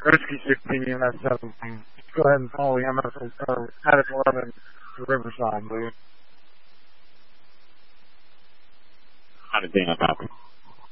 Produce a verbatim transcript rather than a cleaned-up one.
Rescue sixteen E M S seventeen. Go ahead and follow E M S uh, Attic eleven to Riverside, please. How did they copy?